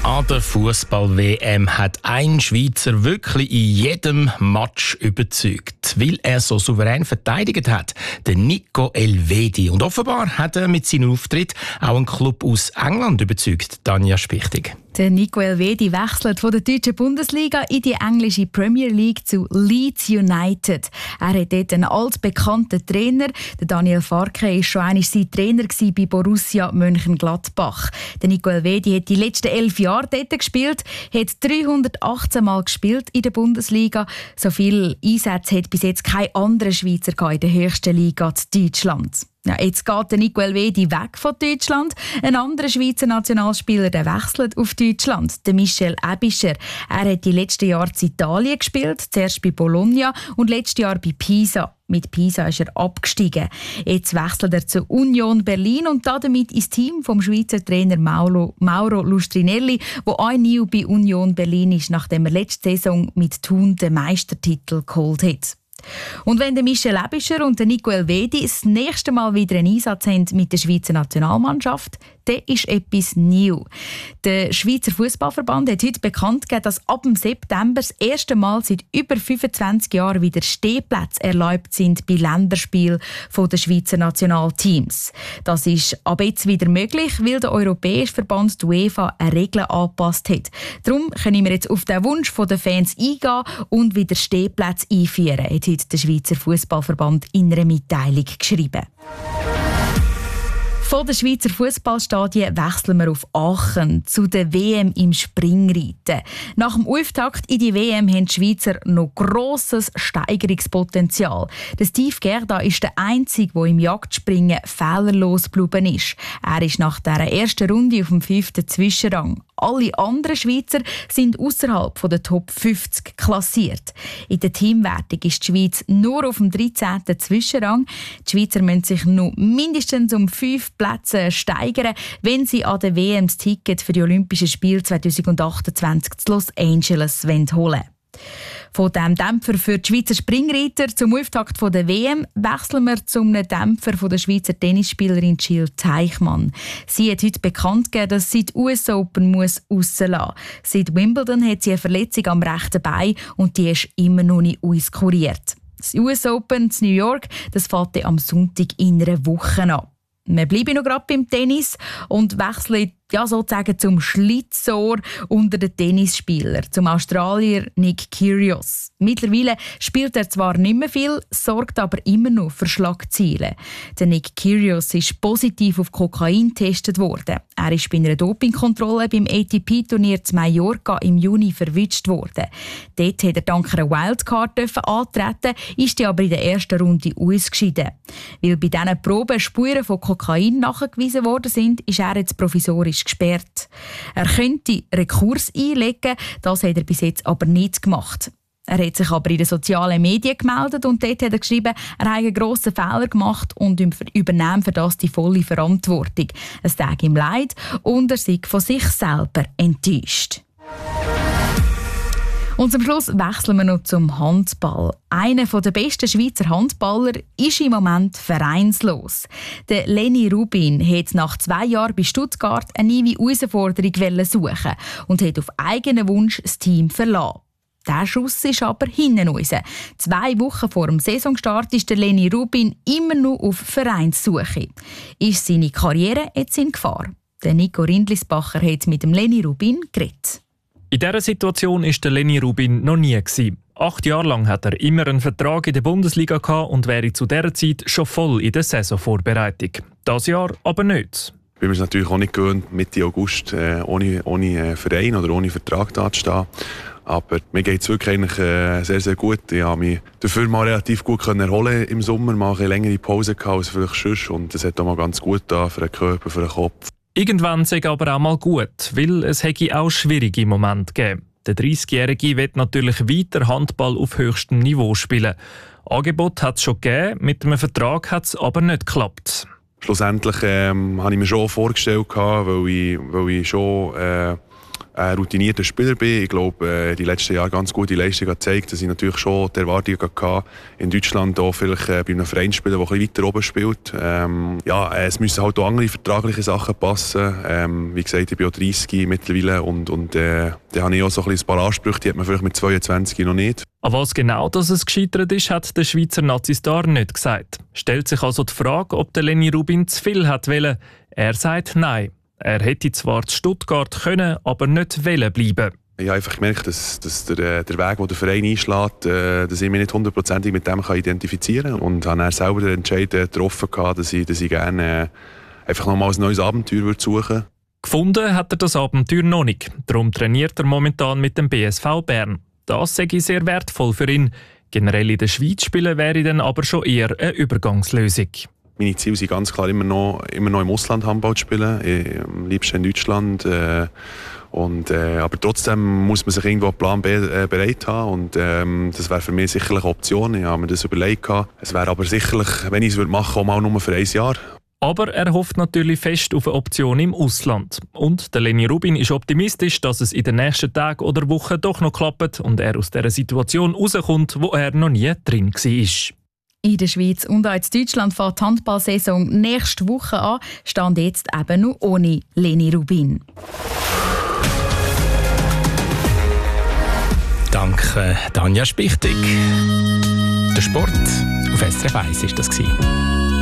An der Fußball-WM hat ein Schweizer wirklich in jedem Match überzeugt, weil er so souverän verteidigt hat, der Nico Elvedi. Und offenbar hat er mit seinem Auftritt auch einen Club aus England überzeugt, Tanja Spichtig. Der Nico Elvedi wechselt von der deutschen Bundesliga in die englische Premier League zu Leeds United. Er hat dort einen altbekannten Trainer. Der Daniel Farke war schon einmal sein Trainer bei Borussia Mönchengladbach. Der Nico Elvedi hat die letzten 11 Jahre dort gespielt, hat 318 Mal gespielt in der Bundesliga. So viele Einsätze hat bis jetzt kein anderer Schweizer in der höchsten Liga in Deutschland. Ja, jetzt geht der Nico Elvedi weg von Deutschland. Ein anderer Schweizer Nationalspieler der wechselt auf Deutschland, der Michel Aebischer. Er hat die letzten Jahre in Italien gespielt, zuerst bei Bologna und letztes Jahr bei Pisa. Mit Pisa ist er abgestiegen. Jetzt wechselt er zu Union Berlin und damit ins Team vom Schweizer Trainer Mauro Lustrinelli, der auch neu bei Union Berlin ist, nachdem er letzte Saison mit Thun den Meistertitel geholt hat. Und wenn der Michel Aebischer und der Nico Elvedi das nächste Mal wieder einen Einsatz haben mit der Schweizer Nationalmannschaft, dann ist etwas new. Der Schweizer Fußballverband hat heute bekannt gegeben, dass ab dem September das erste Mal seit über 25 Jahren wieder Stehplätze erlaubt sind bei Länderspielen der Schweizer Nationalteams. Das ist ab jetzt wieder möglich, weil der Europäische Verband, die UEFA, eine Regel angepasst hat. Darum können wir jetzt auf den Wunsch der Fans eingehen und wieder Stehplätze einführen, hat heute der Schweizer Fußballverband in einer Mitteilung geschrieben. Von den Schweizer Fußballstadien wechseln wir auf Aachen zu der WM im Springreiten. Nach dem Auftakt in die WM haben die Schweizer noch grosses Steigerungspotenzial. Der Steve Gerda ist der Einzige, der im Jagdspringen fehlerlos geblieben ist. Er ist nach dieser ersten Runde auf dem 5. Zwischenrang. Alle anderen Schweizer sind außerhalb der Top 50 klassiert. In der Teamwertung ist die Schweiz nur auf dem 13. Zwischenrang. Die Schweizer müssen sich noch mindestens um 5 Plätze steigern, wenn sie an der WM das Ticket für die Olympischen Spiele 2028 in Los Angeles holen wollen. Von diesem Dämpfer für die Schweizer Springreiter zum Auftakt der WM wechseln wir zu einem Dämpfer von der Schweizer Tennisspielerin Jill Teichmann. Sie hat heute bekannt gegeben, dass sie die US Open rauslassen muss. Seit Wimbledon hat sie eine Verletzung am rechten Bein und die ist immer noch nicht auskuriert. Das US Open in New York das fängt am Sonntag in einer Woche an. Wir bleiben noch gerade beim Tennis und wechseln sozusagen zum Schlitzohr unter den Tennisspielern, zum Australier Nick Kyrgios. Mittlerweile spielt er zwar nicht mehr viel, sorgt aber immer noch für Schlagzeilen. Der Nick Kyrgios ist positiv auf Kokain getestet worden. Er ist bei einer Dopingkontrolle beim ATP-Turnier zu Mallorca im Juni verwitscht worden. Dort hat er dank einer Wildcard antreten, ist aber in der ersten Runde ausgeschieden. Weil bei diesen Proben Spuren von Kokain nachgewiesen worden sind, ist er jetzt provisorisch gesperrt. Er könnte Rekurs einlegen, das hat er bis jetzt aber nicht gemacht. Er hat sich aber in den sozialen Medien gemeldet und dort hat er geschrieben, er habe einen grossen Fehler gemacht und übernehme für das die volle Verantwortung. Es tut ihm leid und er sei von sich selber enttäuscht. Und zum Schluss wechseln wir noch zum Handball. Einer der besten Schweizer Handballer ist im Moment vereinslos. Der Lenny Rubin hat nach 2 Jahren bei Stuttgart eine neue Herausforderung suchen und hat auf eigenen Wunsch das Team verlassen. Der Schuss ist aber hinten raus. 2 Wochen vor dem Saisonstart ist der Lenny Rubin immer noch auf Vereinssuche. Ist seine Karriere jetzt in Gefahr? Der Nico Rindlisbacher hat mit dem Lenny Rubin geredet. In dieser Situation war der Lenny Rubin noch nie. 8 Jahre lang hat er immer einen Vertrag in der Bundesliga gehabt und wäre zu dieser Zeit schon voll in der Saisonvorbereitung. Dieses Jahr aber nicht. Ich bin es natürlich auch nicht gewöhnt, Mitte August ohne Verein oder ohne Vertrag da zu stehen. Aber mir geht es wirklich eigentlich sehr, sehr gut. Ich konnte mich dafür mal relativ gut erholen im Sommer, mal eine längere Pause gehabt als vielleicht sonst. Und das hat auch mal ganz gut getan für den Körper, für den Kopf. Irgendwann sei aber auch mal gut, weil es hätte auch schwierige Momente gegeben. Der 30-Jährige will natürlich weiter Handball auf höchstem Niveau spielen. Angebot hat es schon gegeben, mit einem Vertrag hat es aber nicht geklappt. Schlussendlich habe ich mir schon vorgestellt, weil ich schon ein routinierter Spieler bin. Ich glaube, die letzten Jahre ganz gute Leistung hat gezeigt, dass ich natürlich schon die Erwartungen hatte, in Deutschland auch vielleicht bei einem Verein spielen, der ein bisschen weiter oben spielt. Es müssen halt auch andere vertragliche Sachen passen. Wie gesagt, ich bin auch 30 mittlerweile und da habe ich auch so ein paar Ansprüche, die hat man vielleicht mit 22 noch nicht. An was genau dass es gescheitert ist, hat der Schweizer Nazi-Star nicht gesagt. Stellt sich also die Frage, ob der Lenny Rubin zu viel hat wollen. Er sagt nein. Er hätte zwar zu Stuttgart können, aber nicht wollen bleiben. Ich habe einfach gemerkt, dass der Weg, den der Verein einschlägt, dass ich mich nicht 100% mit dem identifizieren kann. Und habe dann selber den Entscheid getroffen, dass ich gerne einfach nochmal ein neues Abenteuer suchen würde. Gefunden hat er das Abenteuer noch nicht. Darum trainiert er momentan mit dem BSV Bern. Das sei sehr wertvoll für ihn. Generell in der Schweiz spielen wäre dann aber schon eher eine Übergangslösung. Meine Ziele sind ganz klar immer noch im Ausland Handball zu spielen, am liebsten in Deutschland. Aber trotzdem muss man sich irgendwo einen Plan B bereit haben und das wäre für mich sicherlich eine Option. Ich habe mir das überlegt. Es wäre aber sicherlich, wenn ich es machen würde, auch mal nur für ein Jahr. Aber er hofft natürlich fest auf eine Option im Ausland. Und der Lenny Rubin ist optimistisch, dass es in den nächsten Tagen oder Wochen doch noch klappt und er aus dieser Situation rauskommt, wo er noch nie drin war. In der Schweiz und auch in Deutschland fängt die Handballsaison nächste Woche an, stand jetzt eben noch ohne Lenny Rubin. Danke, Tanja Spichtig. Der Sport auf SRF 1 war das.